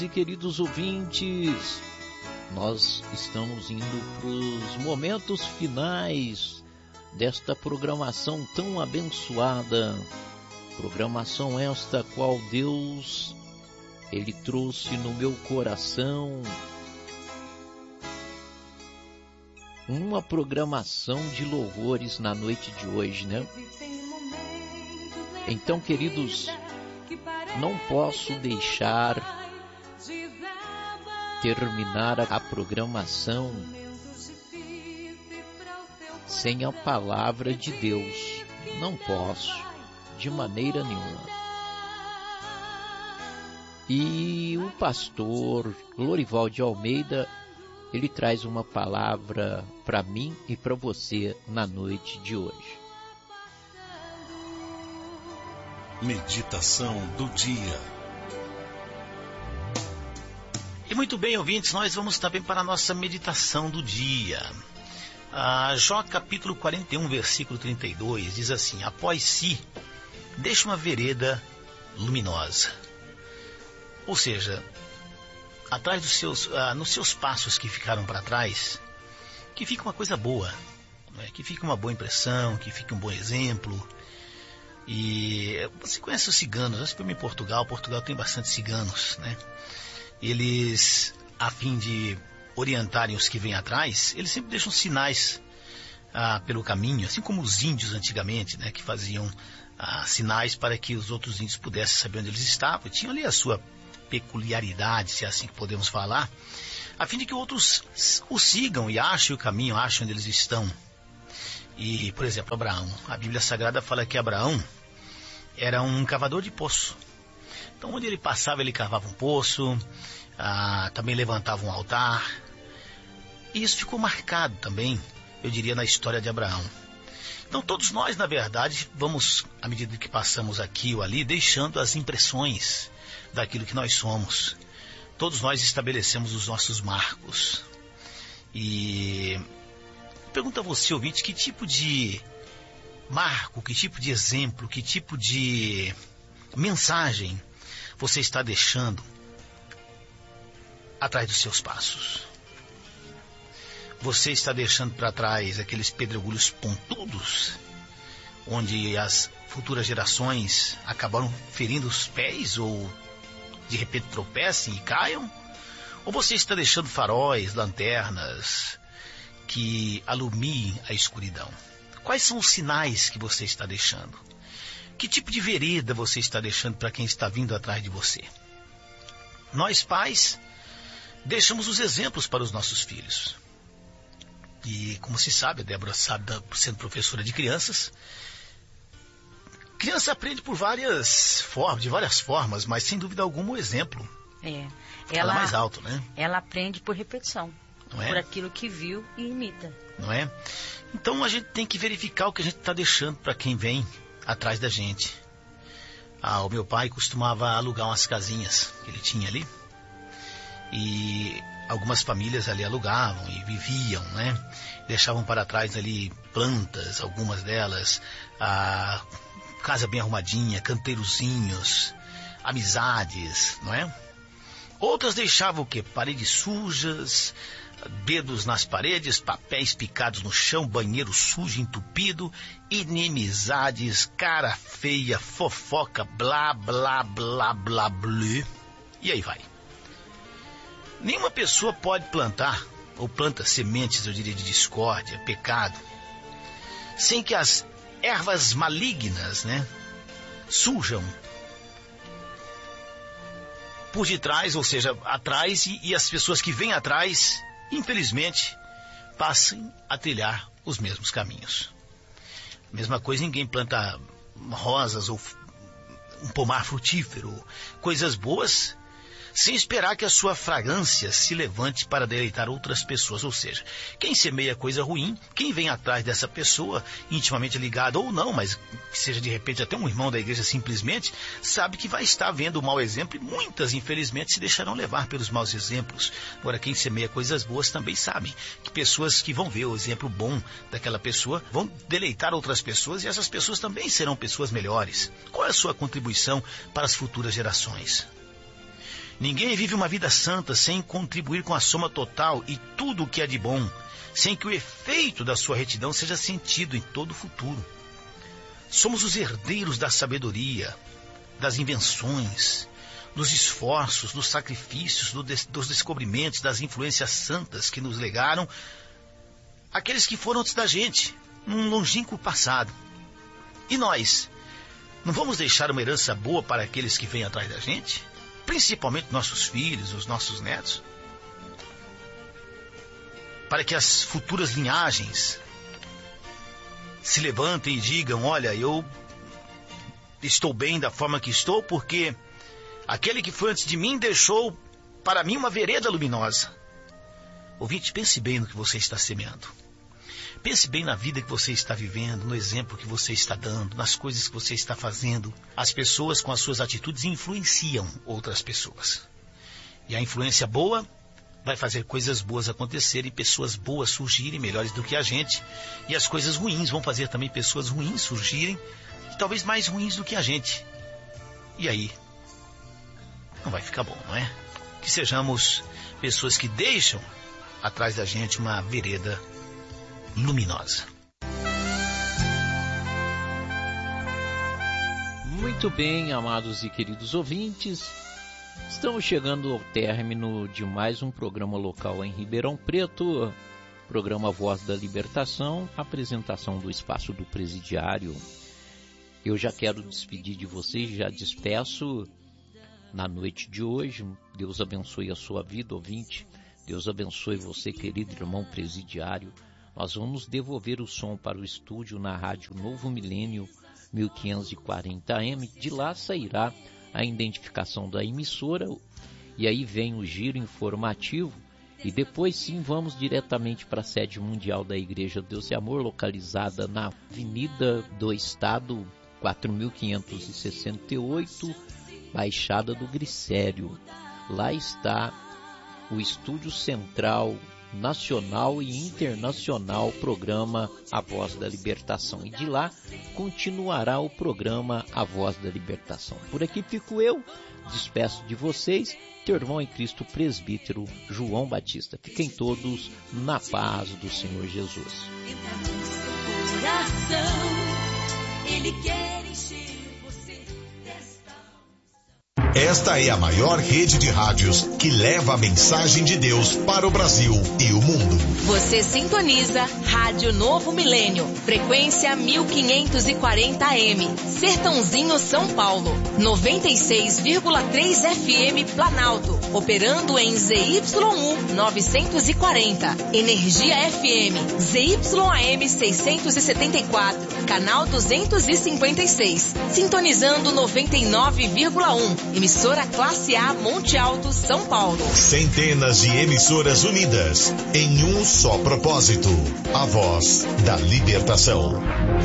E queridos ouvintes, nós estamos indo para os momentos finais desta programação tão abençoada, programação esta qual Deus, Ele trouxe no meu coração uma programação de louvores na noite de hoje, né? Então, queridos, não posso deixar terminar a programação sem a palavra de Deus. Não posso, de maneira nenhuma. E o pastor Lorival de Almeida, ele traz uma palavra para mim e para você na noite de hoje. Meditação do dia. E muito bem, ouvintes, nós vamos também para a nossa meditação do dia. Jó capítulo 41, versículo 32, diz assim: após si, deixa uma vereda luminosa. Ou seja, atrás dos nos seus passos que ficaram para trás, que fica uma coisa boa, né? Que fica uma boa impressão, que fica um bom exemplo. E você conhece os ciganos? Nós estamos em Portugal tem bastante ciganos, né? Eles, a fim de orientarem os que vêm atrás, eles sempre deixam sinais pelo caminho, assim como os índios antigamente, né, que faziam sinais para que os outros índios pudessem saber onde eles estavam. E tinham ali a sua peculiaridade, se é assim que podemos falar, a fim de que outros os sigam e achem o caminho, achem onde eles estão. E, por exemplo, Abraão. A Bíblia Sagrada fala que Abraão era um cavador de poço. Então, onde ele passava, ele cavava um poço, também levantava um altar. E isso ficou marcado também, eu diria, na história de Abraão. Então, todos nós, na verdade, vamos, à medida que passamos aqui ou ali, deixando as impressões daquilo que nós somos. Todos nós estabelecemos os nossos marcos. E pergunto a você, ouvinte, que tipo de marco, que tipo de exemplo, que tipo de mensagem você está deixando atrás dos seus passos? Você está deixando para trás aqueles pedregulhos pontudos, onde as futuras gerações acabaram ferindo os pés ou de repente tropecem e caiam? Ou você está deixando faróis, lanternas que alumiem a escuridão? Quais são os sinais que você está deixando? Que tipo de vereda você está deixando para quem está vindo atrás de você? Nós, pais, deixamos os exemplos para os nossos filhos. E, como se sabe, a Débora sabe, sendo professora de crianças, criança aprende por de várias formas, mas sem dúvida alguma o exemplo fala mais alto, né? Ela aprende por repetição, não é? Por aquilo que viu e imita. Não é? Então a gente tem que verificar o que a gente está deixando para quem vem atrás da gente. O meu pai costumava alugar umas casinhas que ele tinha ali, e algumas famílias ali alugavam e viviam, né? Deixavam para trás ali plantas, algumas delas, casa bem arrumadinha, canteirozinhos, amizades, não é? Outras deixavam o quê? Paredes sujas, dedos nas paredes, papéis picados no chão, banheiro sujo, entupido, inimizades, cara feia, fofoca, blá, blá, blá, blá, blá. E aí vai. Nenhuma pessoa pode plantar, ou planta sementes, eu diria, de discórdia, pecado, sem que as ervas malignas, né, surjam por detrás, ou seja, atrás, e as pessoas que vêm atrás, infelizmente, passem a trilhar os mesmos caminhos. Mesma coisa, ninguém planta rosas ou um pomar frutífero, coisas boas, sem esperar que a sua fragrância se levante para deleitar outras pessoas. Ou seja, quem semeia coisa ruim, quem vem atrás dessa pessoa, intimamente ligada ou não, mas que seja de repente até um irmão da igreja simplesmente, sabe que vai estar vendo o mau exemplo, e muitas infelizmente se deixarão levar pelos maus exemplos. Agora, quem semeia coisas boas também sabe que pessoas que vão ver o exemplo bom daquela pessoa vão deleitar outras pessoas, e essas pessoas também serão pessoas melhores. Qual é a sua contribuição para as futuras gerações? Ninguém vive uma vida santa sem contribuir com a soma total e tudo o que é de bom, sem que o efeito da sua retidão seja sentido em todo o futuro. Somos os herdeiros da sabedoria, das invenções, dos esforços, dos sacrifícios, dos descobrimentos, das influências santas que nos legaram aqueles que foram antes da gente, num longínquo passado. E nós, não vamos deixar uma herança boa para aqueles que vêm atrás da gente? Principalmente nossos filhos, os nossos netos? Para que as futuras linhagens se levantem e digam, olha, eu estou bem da forma que estou, porque aquele que foi antes de mim deixou para mim uma vereda luminosa. Ouvinte, pense bem no que você está semeando. Pense bem na vida que você está vivendo, no exemplo que você está dando, nas coisas que você está fazendo. As pessoas com as suas atitudes influenciam outras pessoas. E a influência boa vai fazer coisas boas acontecerem, pessoas boas surgirem, melhores do que a gente. E as coisas ruins vão fazer também pessoas ruins surgirem, talvez mais ruins do que a gente. E aí, não vai ficar bom, não é? Que sejamos pessoas que deixam atrás da gente uma vereda luminosa. Muito bem, amados e queridos ouvintes, estamos chegando ao término de mais um programa local em Ribeirão Preto, programa Voz da Libertação, apresentação do Espaço do Presidiário. Eu já quero despedir de vocês, já despeço na noite de hoje. Deus abençoe a sua vida, ouvinte. Deus abençoe você, querido irmão presidiário. Nós vamos devolver o som para o estúdio na Rádio Novo Milênio 1540 AM. De lá sairá a identificação da emissora e aí vem o giro informativo. E depois sim vamos diretamente para a sede mundial da Igreja Deus e Amor, localizada na Avenida do Estado 4568, Baixada do Glicério. Lá está o estúdio central nacional e internacional programa A Voz da Libertação. E de lá continuará o programa A Voz da Libertação. Por aqui fico eu, despeço de vocês, teu irmão em Cristo, presbítero João Batista. Fiquem todos na paz do Senhor Jesus. Ele quer encher você desta. Esta é a maior rede de rádios que leva a mensagem de Deus para o Brasil e o mundo. Você sintoniza Rádio Novo Milênio, frequência 1540 AM, Sertãozinho, São Paulo, 96,3 FM Planalto, operando em ZYU 940, Energia FM, ZYAM 674, canal 256, sintonizando 99,1, emissora Classe A Monte Alto, São Paulo. Centenas de emissoras unidas em um só propósito, a voz da libertação.